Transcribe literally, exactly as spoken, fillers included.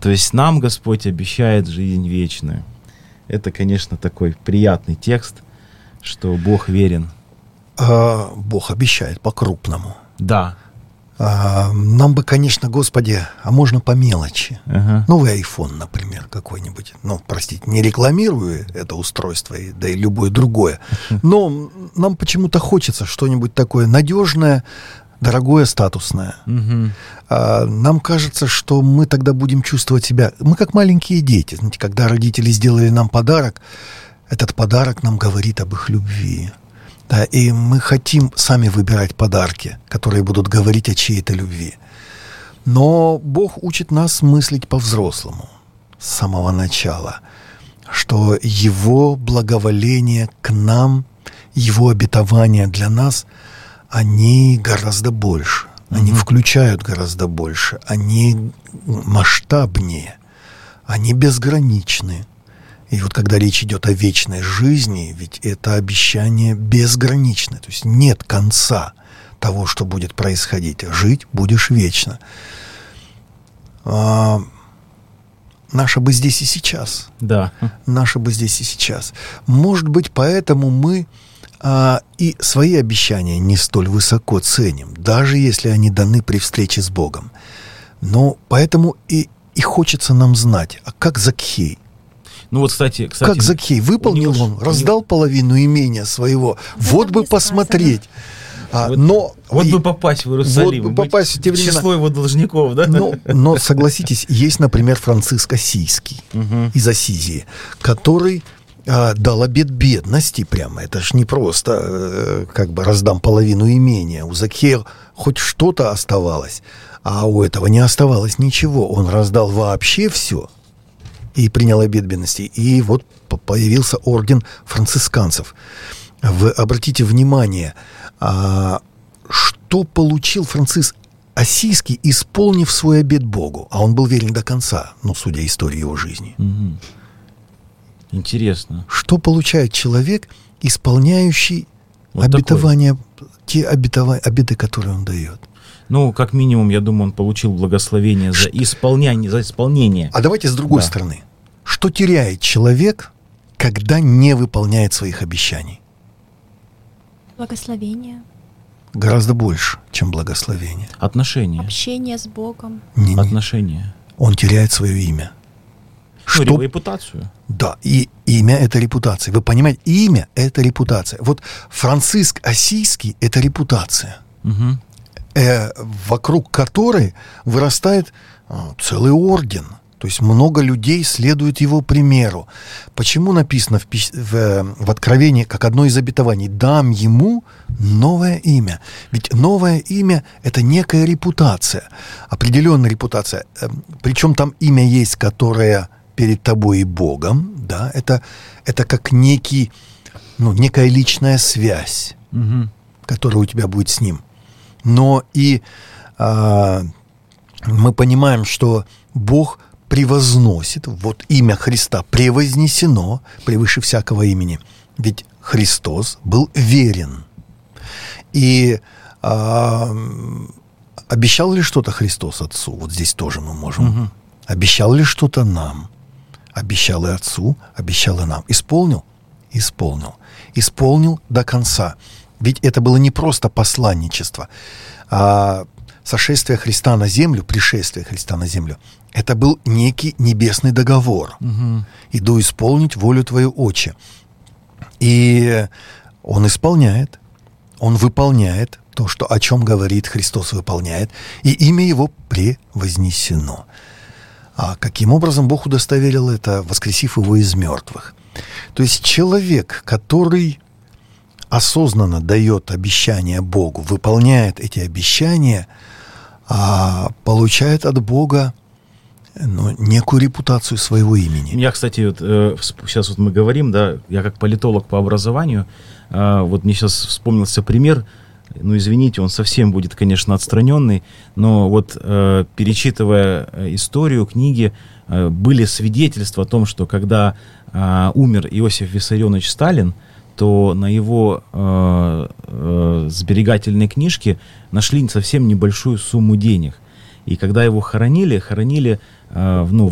То есть нам Господь обещает жизнь вечную. Это, конечно, такой приятный текст, что Бог верен. А, Бог обещает по-крупному. Да. А, нам бы, конечно, Господи, а можно по мелочи. Ага. Новый iPhone, например, какой-нибудь. Ну, простите, не рекламирую это устройство, да и любое другое. Но нам почему-то хочется что-нибудь такое надежное, дорогое, статусное. Угу. А, нам кажется, что мы тогда будем чувствовать себя... Мы как маленькие дети. Знаете, когда родители сделали нам подарок, этот подарок нам говорит об их любви. Да, и мы хотим сами выбирать подарки, которые будут говорить о чьей-то любви. Но Бог учит нас мыслить по-взрослому с самого начала, что Его благоволение к нам, Его обетования для нас, они гораздо больше, они mm-hmm. включают гораздо больше, они масштабнее, они безграничны. И вот когда речь идет о вечной жизни, ведь это обещание безграничное. То есть нет конца того, что будет происходить. Жить будешь вечно. А, наше бы здесь и сейчас. Да. Наше бы здесь и сейчас. Может быть, поэтому мы а, и свои обещания не столь высоко ценим, даже если они даны при встрече с Богом. Но поэтому и, и хочется нам знать, а как Закхей? Ну вот, кстати, кстати как Закхей выполнил него, он, раздал него... половину имения своего. Вот бы посмотреть. А, вот, но вот и, бы попасть в Иерусалим, вот бы попасть в те времена. Число его должников, да? Но, но согласитесь, есть, например, Франциск Ассизский угу. из Ассизии, который а, дал обет бедности прямо. Это ж не просто а, как бы раздам половину имения. У Закхея хоть что-то оставалось, а у этого не оставалось ничего. Он раздал вообще все. И принял обет бедности. И вот появился орден францисканцев. Вы обратите внимание, а, что получил Франциск Ассизский, исполнив свой обет Богу. А он был верен до конца, ну, судя истории его жизни. Угу. Интересно. Что получает человек, исполняющий вот обетования, такой. те обетова, обеты, которые он дает? Ну, как минимум, я думаю, он получил благословение за исполнение, за исполнение. А давайте с другой да. стороны. Что теряет человек, когда не выполняет своих обещаний? Благословение. Гораздо больше, чем благословение. Отношения. Общение с Богом. Не-не. Отношения. Он теряет свое имя. Ну, что... репутацию. Да, и имя — это репутация. Вы понимаете, имя — это репутация. Вот Франциск Ассизский — это репутация. Угу. Э, вокруг которой вырастает э, целый орден. То есть много людей следует его примеру. Почему написано в, в, в Откровении, как одно из обетований, «дам ему новое имя». Ведь новое имя — это некая репутация, определенная репутация. Э, причем там имя есть, которое перед тобой и Богом. Да? Это, это как некий, ну, некая личная связь, угу. которая у тебя будет с ним. Но и а, мы понимаем, что Бог превозносит, вот имя Христа превознесено превыше всякого имени. Ведь Христос был верен. И а, обещал ли что-то Христос Отцу? Вот здесь тоже мы можем. Угу. Обещал ли что-то нам? Обещал и Отцу, обещал и нам. Исполнил? Исполнил. Исполнил до конца. Ведь это было не просто посланничество, а сошествие Христа на землю, пришествие Христа на землю, это был некий небесный договор. Угу. «Иду исполнить волю Твою, Отче». И Он исполняет, Он выполняет то, что, о чем говорит Христос, выполняет, и имя Его превознесено. А каким образом Бог удостоверил это, воскресив Его из мертвых? То есть человек, который осознанно дает обещания Богу, выполняет эти обещания, а получает от Бога, ну, некую репутацию своего имени. Я, кстати, вот, э, сейчас вот мы говорим, да, я как политолог по образованию, э, вот мне сейчас вспомнился пример, ну, извините, он совсем будет, конечно, отстраненный, но вот э, перечитывая историю, книги, э, были свидетельства о том, что когда э, умер Иосиф Виссарионович Сталин, то на его э, э, сберегательной книжке нашли совсем небольшую сумму денег. И когда его хоронили, хоронили э, ну,